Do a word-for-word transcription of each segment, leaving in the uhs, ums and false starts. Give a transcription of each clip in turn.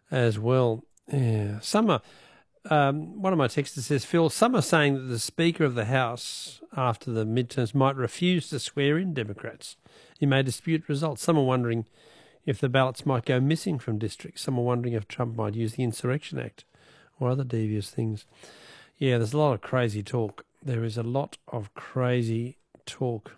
as well. Yeah. Some are, um, one of my texters says, Phil, some are saying that the Speaker of the House after the midterms might refuse to swear in Democrats. He may dispute results. Some are wondering if the ballots might go missing from districts. Some are wondering if Trump might use the Insurrection Act or other devious things. Yeah, there's a lot of crazy talk. There is a lot of crazy talk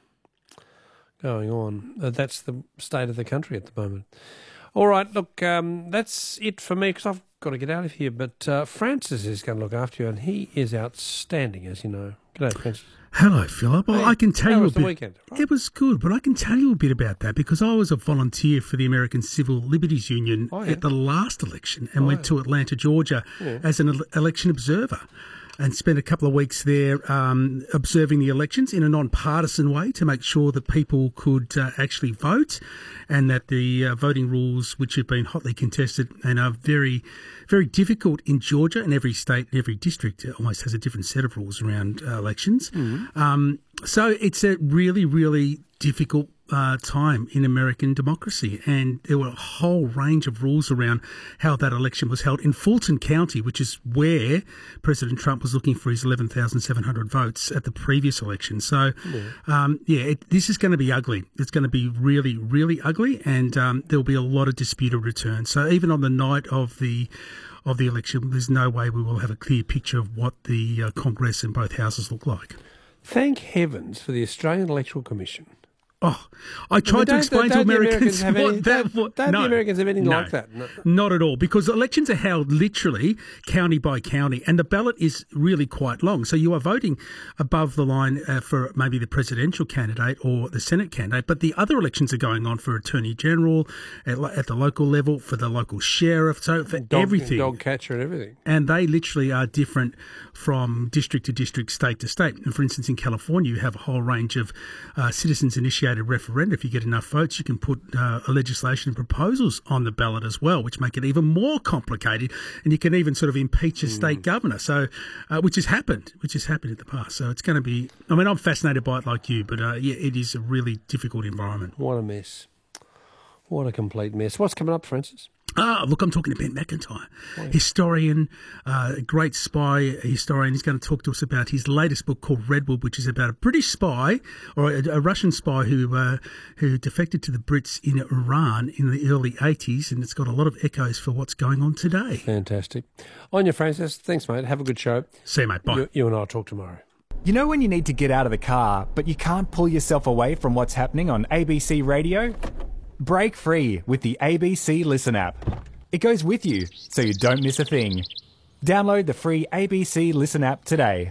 going on. Uh, that's the state of the country at the moment. All right, look, um, that's it for me because I've got to get out of here. But uh, Francis is going to look after you, and he is outstanding, as you know. G'day, Francis. Hello, Philip. Well, hey, I can tell how you was a the bit. Weekend? Right? It was good, but I can tell you a bit about that because I was a volunteer for the American Civil Liberties Union oh, yeah. at the last election and oh, went yeah. to Atlanta, Georgia, yeah. as an ele- election observer. And spent a couple of weeks there um, observing the elections in a non-partisan way to make sure that people could uh, actually vote and that the uh, voting rules, which have been hotly contested and are very, very difficult in Georgia, and every state and every district almost has a different set of rules around uh, elections. Mm-hmm. Um, so it's a really, really difficult Uh, time in American democracy, and there were a whole range of rules around how that election was held in Fulton County, which is where President Trump was looking for his eleven thousand seven hundred votes at the previous election. So, yeah, um, yeah it, this is going to be ugly. It's going to be really, really ugly, and um, there'll be a lot of disputed returns. So even on the night of the of the election, there's no way we will have a clear picture of what the uh, Congress and both houses look like. Thank heavens for the Australian Electoral Commission. Oh, I tried to explain to Americans what any, that... Don't, don't no, the Americans have anything no, like that? No. Not at all, because elections are held literally county by county, and the ballot is really quite long. So you are voting above the line uh, for maybe the presidential candidate or the Senate candidate, but the other elections are going on for Attorney General, at, at the local level, for the local sheriff, so for dog, everything. Dog catcher and everything. And they literally are different from district to district, state to state. And for instance, in California, you have a whole range of uh, citizens-initiated referenda. If you get enough votes, you can put uh, a legislation and proposals on the ballot as well, which make it even more complicated. And you can even sort of impeach a state mm. governor, so uh, which has happened, which has happened in the past. So it's going to be, I mean, I'm fascinated by it like you, but uh, yeah, it is a really difficult environment. What a mess. What a complete mess. What's coming up, Francis? Ah, look, I'm talking to Ben McIntyre, oh, yeah. historian, uh, a great spy historian. He's going to talk to us about his latest book called Redwood, which is about a British spy or a, a Russian spy who uh, who defected to the Brits in Iran in the early eighties, and it's got a lot of echoes for what's going on today. Fantastic. On your Francis, thanks, mate. Have a good show. See you, mate. Bye. You, you and I will talk tomorrow. You know when you need to get out of the car, but you can't pull yourself away from what's happening on A B C Radio? Break free with the A B C Listen app. It goes with you, so you don't miss a thing. Download the free A B C Listen app today.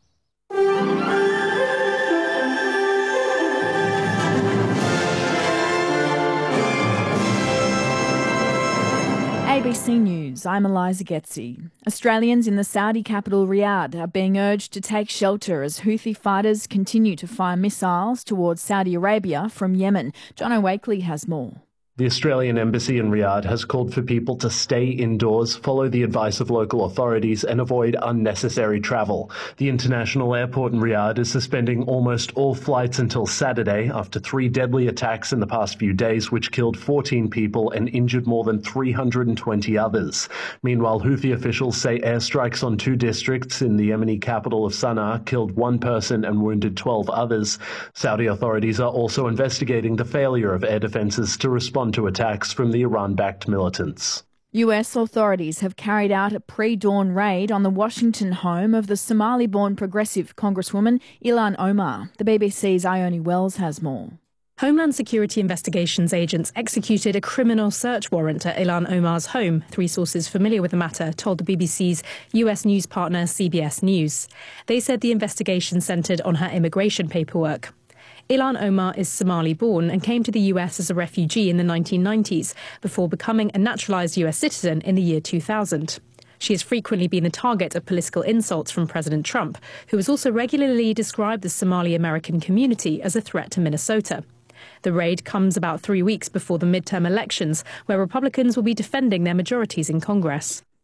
A B C News, I'm Eliza Getzi. Australians in the Saudi capital Riyadh are being urged to take shelter as Houthi fighters continue to fire missiles towards Saudi Arabia from Yemen. Jono Wakely has more. The Australian Embassy in Riyadh has called for people to stay indoors, follow the advice of local authorities and avoid unnecessary travel. The international airport in Riyadh is suspending almost all flights until Saturday after three deadly attacks in the past few days, which killed fourteen people and injured more than three hundred twenty others. Meanwhile, Houthi officials say airstrikes on two districts in the Yemeni capital of Sana'a killed one person and wounded twelve others. Saudi authorities are also investigating the failure of air defenses to respond to attacks from the Iran-backed militants. U S authorities have carried out a pre-dawn raid on the Washington home of the Somali-born progressive Congresswoman Ilhan Omar. The B B C's Ione Wells has more. Homeland Security Investigations agents executed a criminal search warrant at Ilhan Omar's home. Three sources familiar with the matter told the B B C's U S news partner C B S News. They said the investigation centred on her immigration paperwork. Ilhan Omar is Somali-born and came to the U S as a refugee in the nineteen nineties before becoming a naturalised U S citizen in the year two thousand. She has frequently been the target of political insults from President Trump, who has also regularly described the Somali-American community as a threat to Minnesota. The raid comes about three weeks before the midterm elections, where Republicans will be defending their majorities in Congress.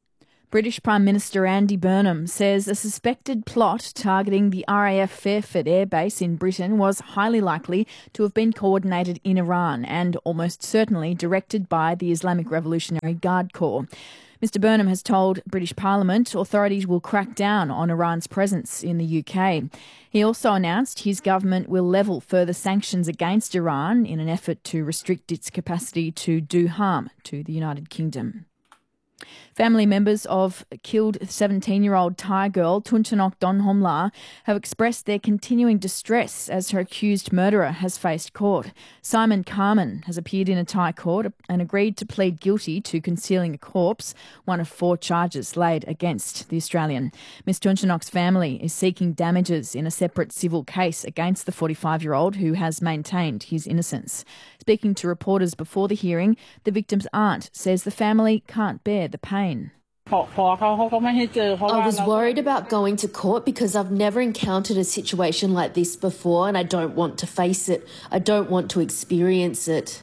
British Prime Minister Andy Burnham says a suspected plot targeting the R A F Fairford Air Base in Britain was highly likely to have been coordinated in Iran and almost certainly directed by the Islamic Revolutionary Guard Corps. Mister Burnham has told British Parliament authorities will crack down on Iran's presence in the U K. He also announced his government will level further sanctions against Iran in an effort to restrict its capacity to do harm to the United Kingdom. Family members of killed seventeen-year-old Thai girl Thunchonok Donhomla have expressed their continuing distress as her accused murderer has faced court. Simon Carman has appeared in a Thai court and agreed to plead guilty to concealing a corpse, one of four charges laid against the Australian. Miss Thunchonok's family is seeking damages in a separate civil case against the forty-five-year-old who has maintained his innocence. Speaking to reporters before the hearing, the victim's aunt says the family can't bear the pain. I was worried about going to court because I've never encountered a situation like this before and I don't want to face it. I don't want to experience it.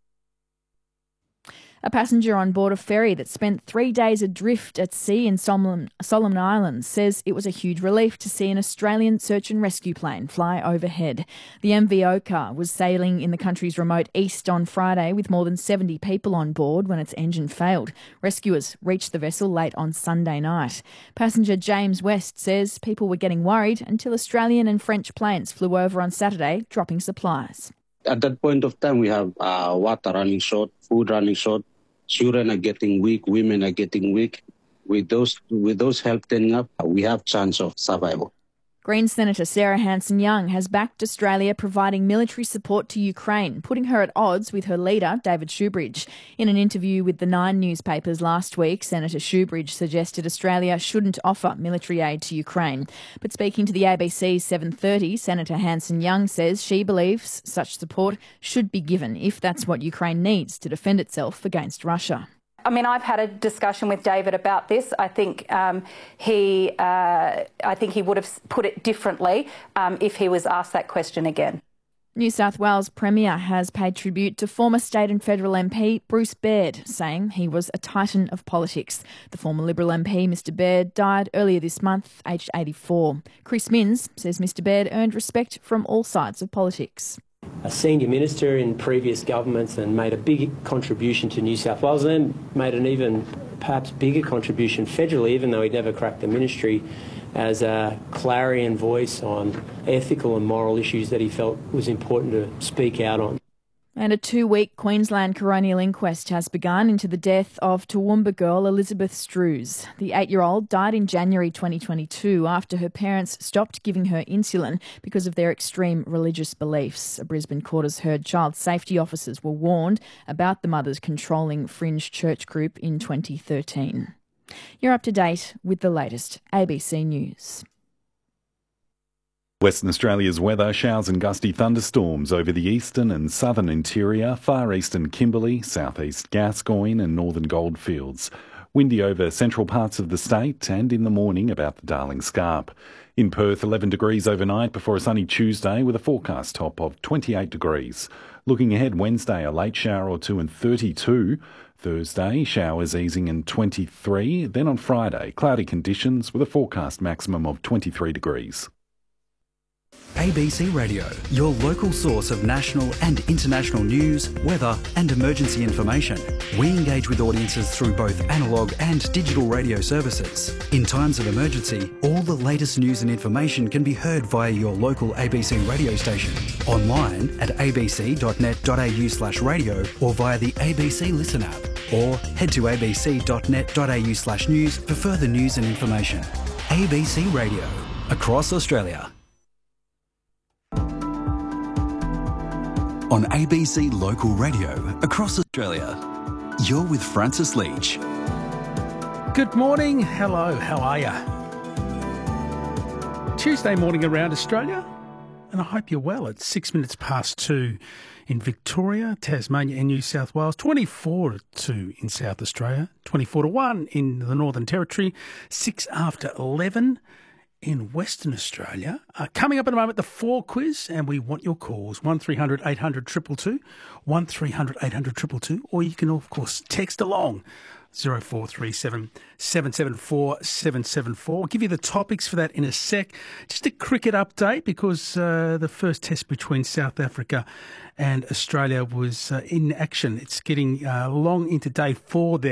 A passenger on board a ferry that spent three days adrift at sea in Solomon, Solomon Islands says it was a huge relief to see an Australian search and rescue plane fly overhead. The M V Oka was sailing in the country's remote east on Friday with more than seventy people on board when its engine failed. Rescuers reached the vessel late on Sunday night. Passenger James West says people were getting worried until Australian and French planes flew over on Saturday, dropping supplies. At that point of time, we have uh, water running short, food running short. Children are getting weak, women are getting weak. With those with those help turning up, we have chance of survival. Greens Senator Sarah Hanson-Young has backed Australia providing military support to Ukraine, putting her at odds with her leader, David Shoebridge. In an interview with the Nine newspapers last week, Senator Shoebridge suggested Australia shouldn't offer military aid to Ukraine. But speaking to the A B C's seven thirty, Senator Hanson-Young says she believes such support should be given if that's what Ukraine needs to defend itself against Russia. I mean, I've had a discussion with David about this. I think um, he, uh, I think he would have put it differently um, if he was asked that question again. New South Wales Premier has paid tribute to former state and federal M P Bruce Baird, saying he was a titan of politics. The former Liberal M P, Mister Baird, died earlier this month, aged eighty-four. Chris Minns says Mister Baird earned respect from all sides of politics. A senior minister in previous governments and made a big contribution to New South Wales, and then made an even perhaps bigger contribution federally, even though he'd never cracked the ministry, as a clarion voice on ethical and moral issues that he felt was important to speak out on. And a two-week Queensland coronial inquest has begun into the death of Toowoomba girl Elizabeth Strews. The eight-year-old died in January twenty twenty-two after her parents stopped giving her insulin because of their extreme religious beliefs. A Brisbane court has heard child safety officers were warned about the mother's controlling fringe church group in twenty thirteen. You're up to date with the latest A B C News. Western Australia's weather: showers and gusty thunderstorms over the eastern and southern interior, far eastern Kimberley, southeast Gascoyne and northern Goldfields. Windy over central parts of the state and in the morning about the Darling Scarp. In Perth, eleven degrees overnight before a sunny Tuesday with a forecast top of twenty-eight degrees. Looking ahead, Wednesday, a late shower or two and thirty-two. Thursday, showers easing and twenty-three. Then on Friday, cloudy conditions with a forecast maximum of twenty-three degrees. A B C Radio, your local source of national and international news, weather and emergency information. We engage with audiences through both analogue and digital radio services. In times of emergency, all the latest news and information can be heard via your local A B C radio station, online at abc.net.au slash radio or via the A B C Listen app, or head to abc.net.au slash news for further news and information. A B C Radio, across Australia. On A B C Local Radio, across Australia, you're with Francis Leach. Good morning. Hello, how are you? Tuesday morning around Australia, and I hope you're well. It's six minutes past two in Victoria, Tasmania and New South Wales, twenty-four to two in South Australia, twenty-four to one in the Northern Territory, six after eleven in Western Australia. Uh, coming up in a moment, the four quiz, and we want your calls, one three hundred eight hundred two two two, one three hundred eight hundred two two two, or you can, of course, text along zero four three seven, seven seven four, seven seven four. I'll give you the topics for that in a sec. Just a cricket update because uh, the first test between South Africa and Australia was uh, in action. It's getting uh, long into day four there.